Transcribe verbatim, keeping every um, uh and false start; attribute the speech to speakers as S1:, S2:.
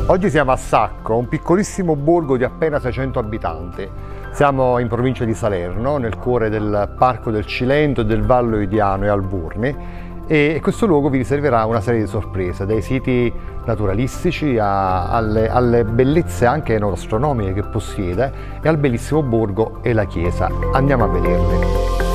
S1: Oggi siamo a Sacco, un piccolissimo borgo di appena seicento abitanti. Siamo in provincia di Salerno, nel cuore del Parco del Cilento e del Vallo Idiano e Alburni, e questo luogo vi riserverà una serie di sorprese, dai siti naturalistici a, alle, alle bellezze anche enogastronomiche che possiede e al bellissimo borgo e la chiesa. Andiamo a vederli.